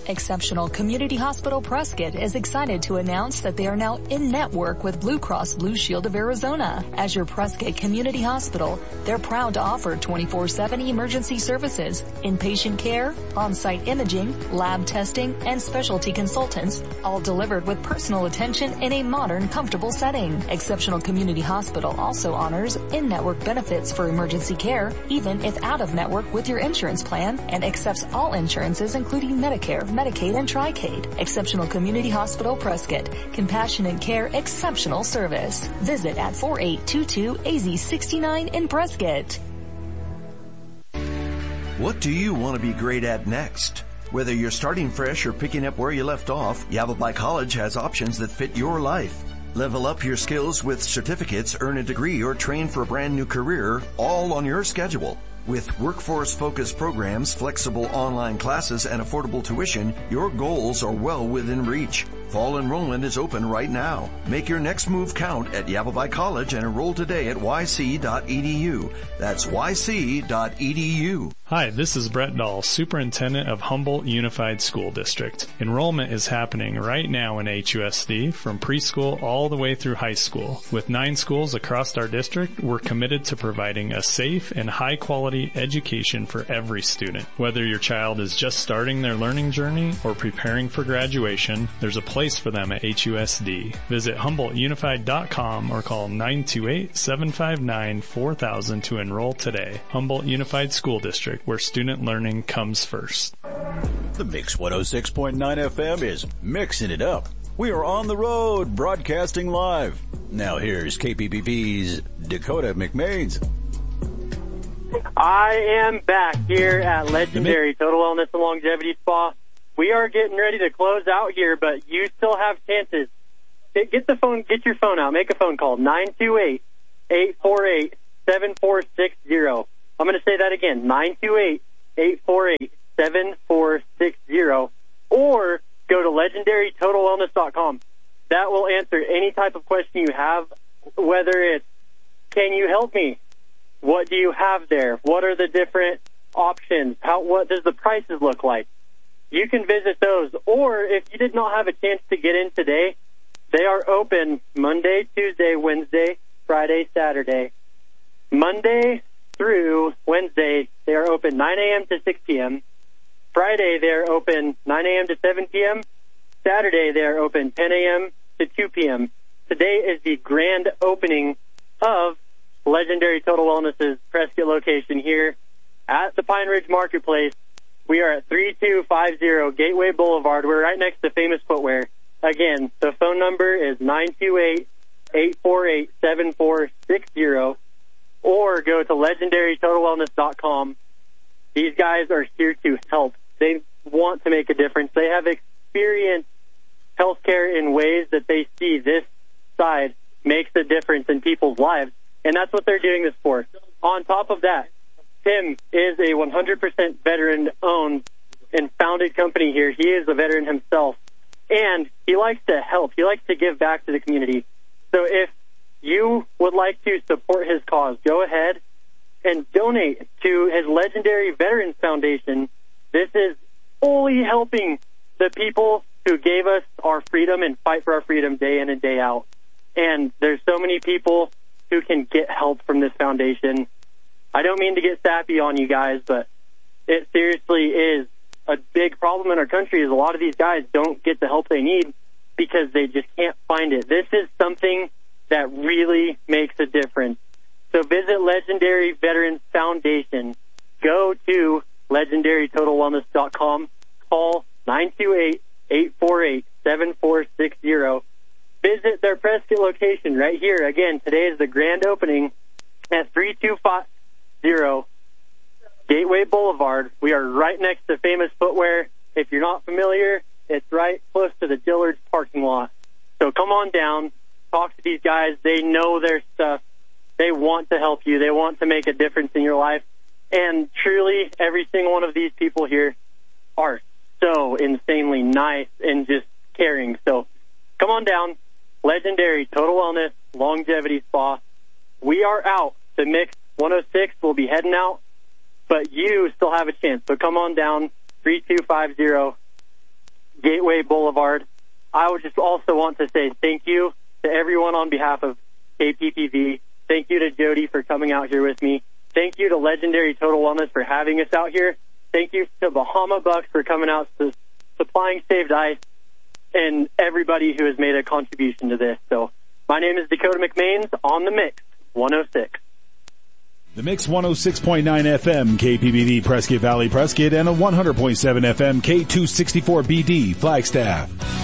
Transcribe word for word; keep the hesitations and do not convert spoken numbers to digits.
Exceptional Community Hospital Prescott is excited to announce that they are now in network with Blue Cross Blue Shield of Arizona. As your Prescott Community Hospital, they're proud to offer twenty-four seven emergency services, inpatient care, on-site imaging, lab testing, and specialty consultants, all delivered with personal attention in a modern, comfortable setting. Exceptional Community Hospital also honors in-network benefits for emergency care, even if out of network with your insurance plan, and accepts all insurances including Medicare, Medicaid, and Tri-Cade. Exceptional Community Hospital Prescott. Compassionate care, exceptional service. Visit at forty-eight twenty-two A Z sixty-nine in Prescott. What do you want to be great at next? Whether you're starting fresh or picking up where you left off, Yavapai College has options that fit your life. Level up your skills with certificates, earn a degree, or train for a brand new career, all on your schedule. With workforce-focused programs, flexible online classes, and affordable tuition, your goals are well within reach. Fall enrollment is open right now. Make your next move count at Yavapai College and enroll today at y c dot e d u. That's y c dot e d u. Hi, this is Brett Dahl, Superintendent of Humboldt Unified School District. Enrollment is happening right now in H U S D from preschool all the way through high school. With nine schools across our district, we're committed to providing a safe and high-quality education for every student. Whether your child is just starting their learning journey or preparing for graduation, there's a place for them at H U S D. Visit humboldt unified dot com or call nine two eight, seven five nine, four thousand to enroll today. Humboldt Unified School District, where student learning comes first. The Mix one oh six point nine F M is mixing it up. We are on the road, broadcasting live. Now here's K P P V's Dakota McMains. I am back here at Legendary Total Wellness and Longevity Spa. We are getting ready to close out here, but you still have chances. Get the phone, get your phone out. Make a phone call, nine two eight, eight four eight, seven four six zero. I'm going to say that again, nine two eight, eight four eight, seven four six zero. Or go to legendary total wellness dot com. That will answer any type of question you have, whether it's, can you help me? What do you have there? What are the different options? How, what does the prices look like? You can visit those. Or if you did not have a chance to get in today, they are open Monday, Tuesday, Wednesday, Friday, Saturday. Monday through Wednesday, they are open nine a.m. to six p.m. Friday, they are open nine a.m. to seven p.m. Saturday, they are open ten a.m. to two p.m. Today is the grand opening of Legendary Total Wellness's Prescott location here at the Pine Ridge Marketplace. We are at three two five zero Gateway Boulevard. We're right next to Famous Footwear. Again, the phone number is nine two eight, eight four eight, seven four six zero, or go to legendary total wellness dot com. These guys are here to help. They want to make a difference. They have experienced healthcare in ways that they see this side makes a difference in people's lives, and that's what they're doing this for. On top of that, Tim is a one hundred percent veteran-owned and founded company here. He is a veteran himself, and he likes to help. He likes to give back to the community. So if you would like to support his cause, go ahead and donate to his Legendary Veterans Foundation. This is fully helping the people who gave us our freedom and fight for our freedom day in and day out. And there's so many people who can get help from this foundation. I don't mean to get sappy on you guys, but it seriously is a big problem in our country is a lot of these guys don't get the help they need because they just can't find it. This is something that really makes a difference. So visit Legendary Veterans Foundation. Go to legendary total wellness dot com. Call nine two eight, eight four eight, seven four six zero. Visit their Prescott location right here. Again, today is the grand opening at three two five zero Gateway Boulevard. We are right next to Famous Footwear. If you're not familiar, it's right close to the Dillard's parking lot. So come on down, talk to these guys. They know their stuff. They want to help you. They want to make a difference in your life. And truly, every single one of these people here are so insanely nice and just caring. So come on down. Legendary Total Wellness Longevity Spa. We are out. The Mix one oh six will be heading out, but you still have a chance. So come on down, three two five zero Gateway Boulevard. I would just also want to say thank you to everyone on behalf of K P P V. Thank you to Jody for coming out here with me. Thank you to Legendary Total Wellness for having us out here. Thank you to Bahama Bucks for coming out to supplying Saved Ice, and everybody who has made a contribution to this. So my name is Dakota McMains on the Mix one oh six. The Mix one oh six point nine F M, K P B V Prescott Valley Prescott, and a one hundred point seven F M, K two sixty-four B D Flagstaff.